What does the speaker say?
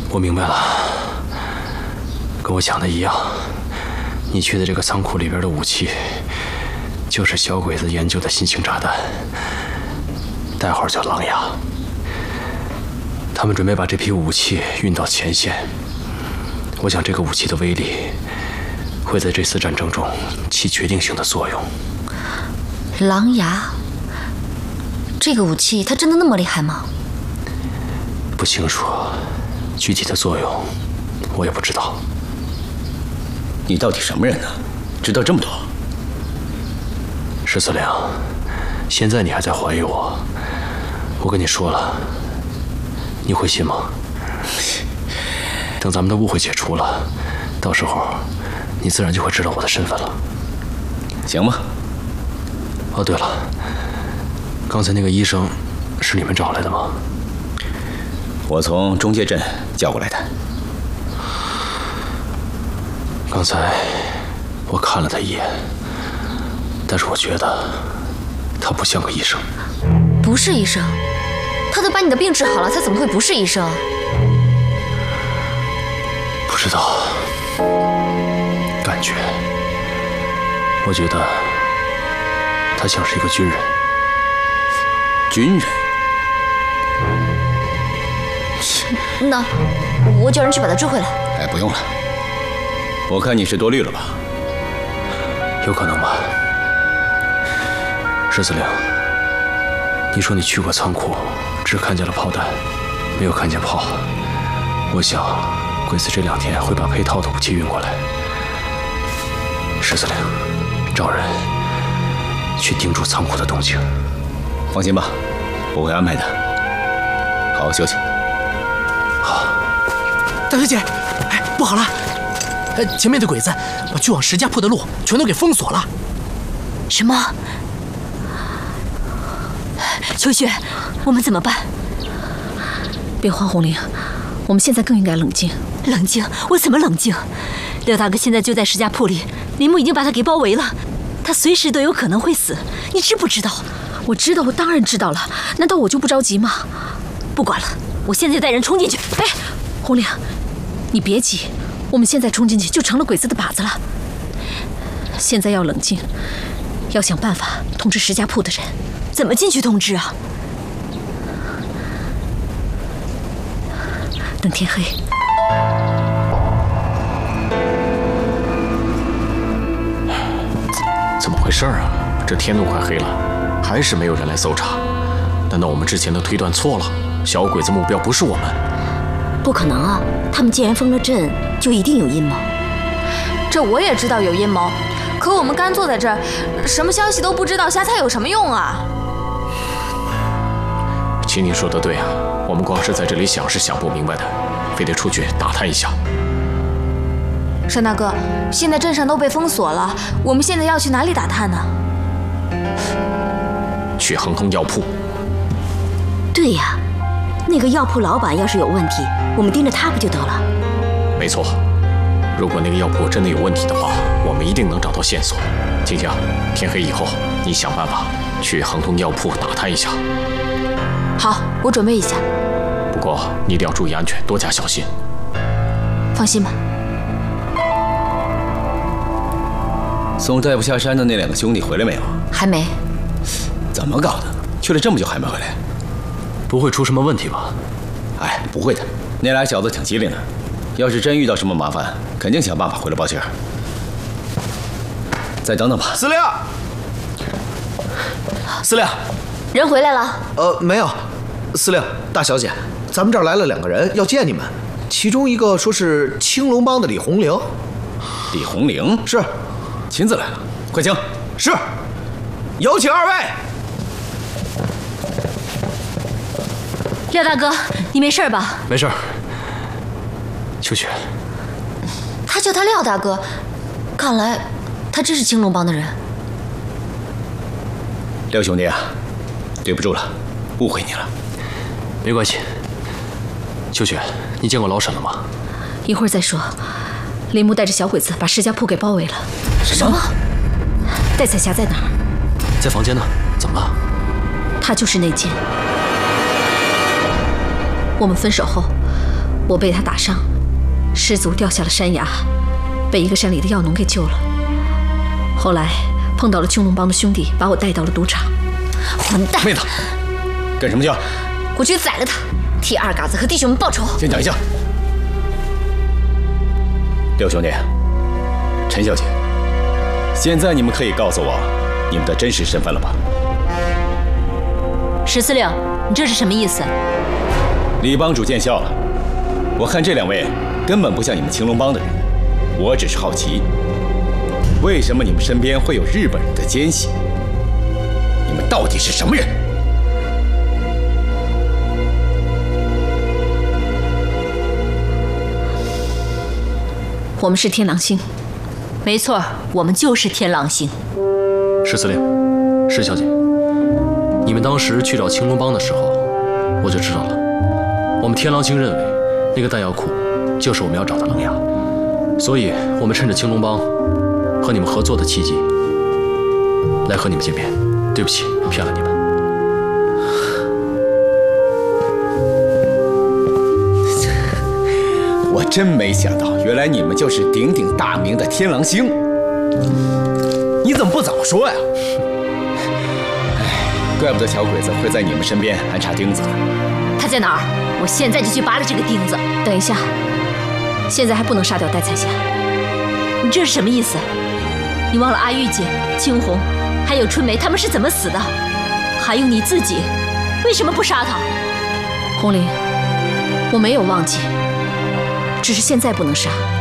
我明白了，跟我想的一样，你去的这个仓库里边的武器，就是小鬼子研究的新型炸弹，代号叫狼牙。他们准备把这批武器运到前线，我想这个武器的威力会在这次战争中起决定性的作用。 狼牙，这个武器它真的那么厉害吗？ 不清楚，具体的作用我也不知道。 你到底什么人呢？知道这么多？ 石司令，现在你还在怀疑我？我跟你说了，你会信吗？等咱们的误会解除了，到时候你自然就会知道我的身份了。 行吧。 哦，对了，刚才那个医生是你们找来的吗？ 我从中界镇叫过来的。 刚才我看了他一眼，但是我觉得他不像个医生。 不是医生？他都把你的病治好了，他怎么会不是医生？ 不知道，感觉，我觉得他像是一个军人。 军人？ 那我叫人去把他追回来。 哎，不用了，我看你是多虑了吧？ 有可能吧。石司令，你说你去过仓库，只看见了炮弹，没有看见炮。我想鬼子这2天会把配套的武器运过来。石司令，找人去盯住仓库的动静。 放心吧，我会安排的。好好休息。 好。 大小姐，哎，不好了！前面的鬼子把去往石家铺的路全都给封锁了。 什么？秋雪，我们怎么办？ 别慌，红玲，我们现在更应该冷静。 冷静？我怎么冷静？廖大哥现在就在石家铺里，林木已经把他给包围了，他随时都有可能会死，你知不知道？ 我知道，我当然知道了。难道我就不着急吗？ 不管了，我现在就带人冲进去。 哎，红玲，你别急，我们现在冲进去就成了鬼子的靶子了。现在要冷静，要想办法通知石家铺的人。 怎么进去通知啊？ 等天黑。 怎么回事啊？这天都快黑了，还是没有人来搜查。难道我们之前的推断错了？小鬼子目标不是我们？ 不可能啊！他们既然封了镇，就一定有阴谋。 这我也知道有阴谋，可我们干坐在这儿，什么消息都不知道，瞎猜有什么用啊？ 青青说的对啊，我们光是在这里想是想不明白的，非得出去打探一下。 单大哥，现在镇上都被封锁了，我们现在要去哪里打探呢？ 去恒通药铺。 对呀，那个药铺老板要是有问题，我们盯着他不就得了？ 没错，如果那个药铺真的有问题的话，我们一定能找到线索。青青，天黑以后你想办法去恒通药铺打探一下。 好，我准备一下。 不过你一定要注意安全，多加小心。 放心吧。 送大夫下山的那2个兄弟回来没有？ 还没。 怎么搞的？去了这么久还没回来？ 不会出什么问题吧？ 哎，不会的，那俩小子挺机灵的，要是真遇到什么麻烦，肯定想办法回来报信儿。再等等吧。 司令，司令， 人回来了？ 没有，司令，大小姐，咱们这儿来了2个人要见你们，其中一个说是青龙帮的李红玲。 李红玲？ 是， 亲自来了，快请。 是，有请2位。 廖大哥，你没事吧？ 没事。秋雪， 他叫他廖大哥，看来他真是青龙帮的人。 廖兄弟啊，对不住了，误会你了。 没关系。秋雪，你见过老沈了吗？ 一会儿再说。林木带着小鬼子把石家铺给包围了。 什么？ 戴彩霞在哪儿？ 在房间呢。怎么了？ 她就是那间。我们分手后， 我被他打伤，失足掉下了山崖，被一个山里的药农给救了。后来碰到了青龙帮的兄弟，把我带到了赌场。 混蛋！ 妹子，干什么去？ 我去宰了他，替二嘎子和弟兄们报仇。 先讲一下。六兄弟，陈小姐，现在你们可以告诉我你们的真实身份了吧？ 石司令，你这是什么意思？ 李帮主见笑了，我看这两位根本不像你们青龙帮的人，我只是好奇，为什么你们身边会有日本人的奸细？你们到底是什么人？ 我们是天狼星。 没错，我们就是天狼星。 石司令，石小姐，你们当时去找青龙帮的时候，我就知道了。我们天狼星认为那个弹药库就是我们要找的狼牙，所以我们趁着青龙帮和你们合作的契机来和你们见面。对不起，骗了你们。 我真没想到，原来你们就是鼎鼎大名的天狼星。你怎么不早说呀？哎，怪不得小鬼子会在你们身边安插钉子呢。 他在哪儿？我现在就去拔了这个钉子。 等一下，现在还不能杀掉戴彩霞。 你这是什么意思？你忘了阿玉姐、青红，还有春梅他们是怎么死的？还有你自己，为什么不杀他？ 红玲，我没有忘记，只是现在不能杀。